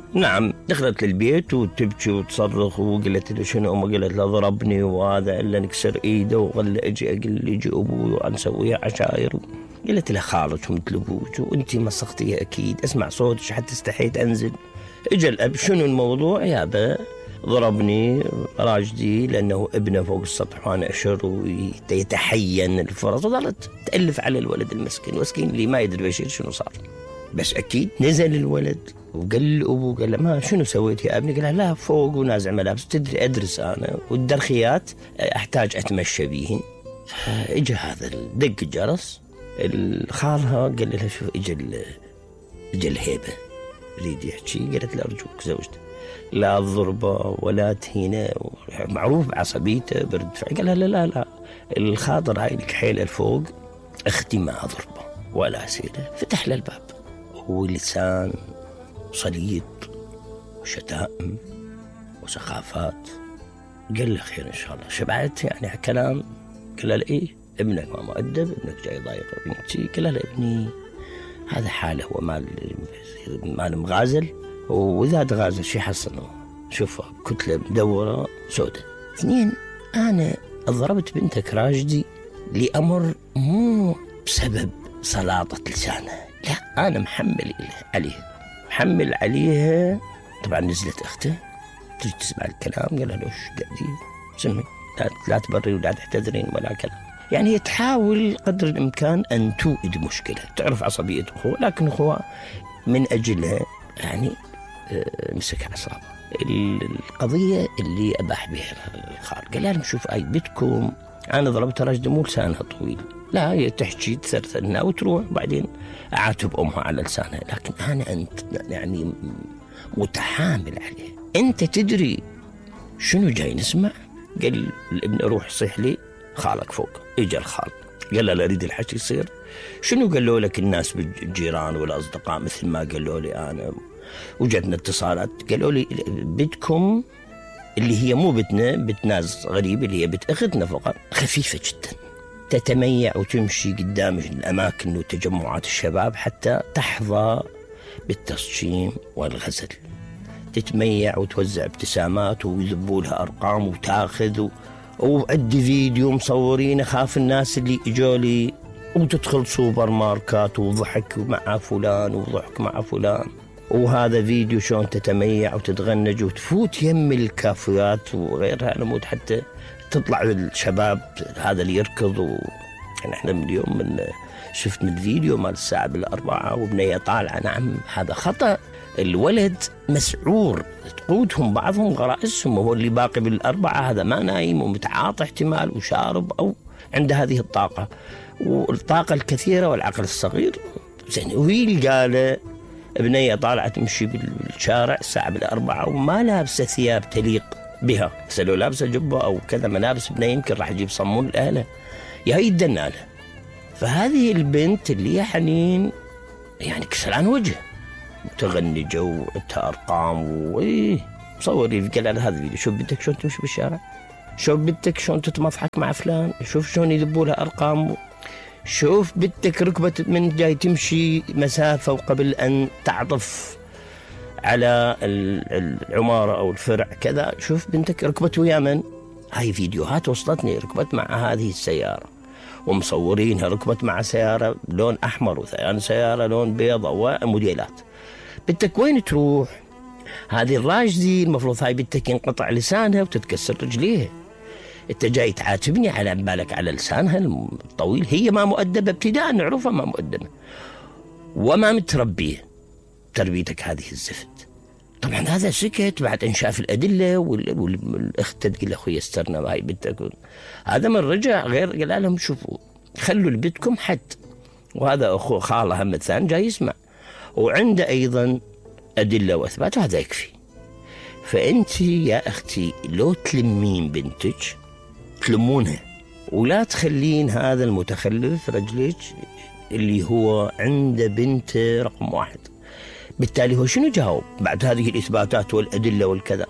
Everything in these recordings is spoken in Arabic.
نعم. دخلت للبيت وتبكي وتصرخ، وقلت له شنو أمه؟ قالت له ضربني وهذا إلا نكسر إيده وظل أجي أقول لي يجي أبوي وأنسويها عشاير. قلت له خالك مثل أبوك وأنتي مسختيها أكيد، أسمع صوتك حتى استحيت أنزل. إجا الأب شنو الموضوع؟ يابا ضربني راجدي لأنه ابنه فوق السطح وأنا أشر ويتحين الفرص، وظلت تألف على الولد المسكين اللي ما يدري بشيء شنو صار. بس أكيد نزل الولد وقال لأبوه، قال له ما شنو سويت يا ابني؟ قال لا فوق ونازع ملابس، تدري أدرس أنا والدرخيات أحتاج أتمشى بيهن. فإجا هذا دق الجرس، الخالها قال لها شوف إجا الهيبة يريد يحكي. قالت له أرجوك زوجتي لا الضربة ولا تهينة، معروف بعصبيته برد فعل. قال لا لا لا الخاطر هاي لك حيل الفوق، اختي ما ضربة ولا سيدة. فتح له الباب ولسان صليط وشتائم وسخافات. قال له خير إن شاء الله شبعت يعني كلام؟ قال له إيه ابنك ما مؤدب، ابنك جاي ضايق بنتي. قال له ابني هذا حاله هو مال مغازل، وإذا تغازل شي حصنه شوفه كتلة مدورة سودة. اثنين أنا ضربت بنتك راجدي لأمر مو بسبب سلاطة لسانها، لا أنا محمل عليها. طبعا نزلت أخته تجي تسمع الكلام. قال له ليش قاعدين سمي لا تبري ولا تحتذرين ولا كلام. يعني هي تحاول قدر الإمكان أن توئد مشكلة، تعرف عصبية أخوه، لكن أخوه من أجلها يعني مسك أعصابه. القضية اللي أباح بها الخال قال لهم شوف أي بيتكم أنا ضربت رجل مو لسانها طويل، لا هي تحكي تثرثرنا وتروح بعدين أعاتب أمها على لسانها، لكن أنا أنت يعني متحامل عليه. أنت تدري شنو جاي نسمع؟ قال الابن روح صيح لي خالك فوق. إجا الخال قال له لا أريد الحكي يصير. شنو قالوا لك الناس بالجيران والأصدقاء مثل ما قالوا لي أنا؟ وجدنا اتصالات قالوا لي بيتكم اللي هي مو بيتنا، بيت ناس غريب اللي هي بيت أختنا فقط، خفيفة جدا، تتميع وتمشي قدام الأماكن وتجمعات الشباب حتى تحظى بالتصشيم والغزل، تتميع وتوزع ابتسامات ويذبوا لها أرقام وتاخذ وعندي فيديو مصورين أخاف الناس اللي إجولي، وتدخل سوبر ماركات وضحك مع فلان وضحك مع فلان، وهذا فيديو شلون تتميع وتتغنج وتفوت يم الكافيات وغيرها المود حتى تطلع الشباب هذا اللي يركض. يعني احنا من اليوم من شفت من الفيديو مال الساعة 4 وبنية طالعة. نعم هذا خطأ. الولد مسعور، تقودهم بعضهم غرائزهم، وهو اللي باقي 4 هذا ما نايم ومتعاطي احتمال وشارب أو عنده هذه الطاقة والطاقة الكثيرة والعقل الصغير. زين وهي اللي قال ابنية طالعة تمشي بالشارع الساعة 4 وما لابسة ثياب تليق بها، بس لو لابسة جبة أو كذا ملابس ابنية يمكن راح يجيب صمون لأهله يا يدنا له. فهذه البنت اللي هي حنين يعني كسران وجه متغنجة وعندها أرقام مصوري قال على هذا الفيديو شوف بنتك شلون تمشي بالشارع، شوف بنتك شلون تتمضحك مع فلان، شوف شلون يذبوا لها أرقام، شوف بنتك ركبت من جاي تمشي مسافة وقبل أن تعطف على العمارة أو الفرع كذا شوف بنتك ركبت ويا من. هاي فيديوهات وصلتني ركبت مع هذه السيارة ومصورينها ركبت مع سيارة لون أحمر وثاني سيارة لون بيضة وموديلات. بنتك وين تروح؟ هذه الراجدي المفروض هاي بنتك ينقطع لسانها وتتكسر رجليها، انت جاي تعاتبني على بالك على لسانها الطويل. هي ما مؤدبة ابتداء نعرفها ما مؤدبة وما متربية تربيتك هذه الزفت. طبعا هذا سكت بعد ان شاف الأدلة والأخت تقول أخوي استرنا هاي بنتك. هذا من رجع غير قال لهم شوفوا خلوا لبيتكم حد، وهذا أخو خاله هم الثاني جاي يسمع وعنده أيضا أدلة وأثبات وهذا يكفي. فأنت يا أختي لو تلمين بنتك تلمونها ولا تخلين هذا المتخلف رجلك اللي هو عنده بنته رقم 1. بالتالي هو شنو جاوب بعد هذه الإثباتات والأدلة والكذا؟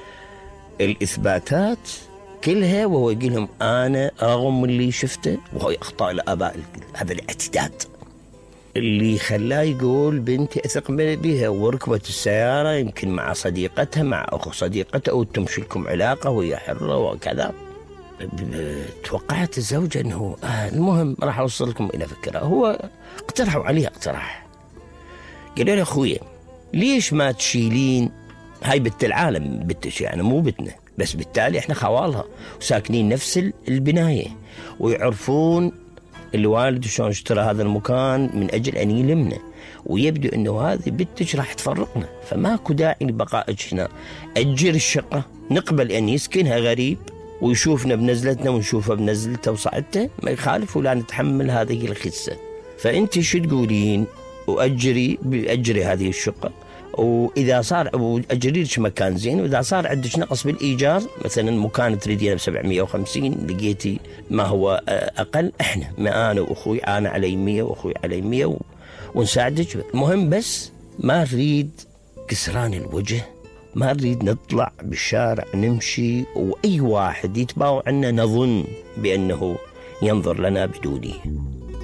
الإثباتات كلها وهو يقول لهم أنا رغم اللي شفته، وهو أخطاء الآباء هذا الاعتداد اللي خلاه يقول بنتي أثق بها، وركبت السيارة يمكن مع صديقتها مع أخو صديقتها أو تمشي لكم علاقة وهي حرة وكذا. توقعت الزوجة أنه المهم راح أوصل لكم إلى فكرة. هو اقترحوا عليه اقتراح، قالوا له أخويا ليش ما تشيلين هاي بنت العالم، بنتش يعني مو بتنا، بس بالتالي احنا خوالها وساكنين نفس البناية ويعرفون الوالد شلون اشترى هذا المكان من أجل أن يلمنا، ويبدو أنه هذه بنتش راح تفرقنا، فماكو داعي لبقائك هنا. أجر الشقة، نقبل أن يسكنها غريب ويشوفنا بنزلتنا ونشوفه بنزلته وصعدته، ما يخالف، ولا نتحمل هذه الخسة. فأنت شو تقولين؟ بأجري هذه الشقة، وإذا صار أجري لك مكان زين، وإذا صار عندك نقص بالإيجار مثلا مكان تريدينه ب750 لقيتي ما هو أقل، إحنا ما أنا وأخوي، أنا علي 100 وأخوي علي 100 ونساعدك. المهم بس ما نريد كسران الوجه، ما نريد نطلع بالشارع نمشي وأي واحد يتباوع عنا نظن بأنه ينظر لنا بدونه.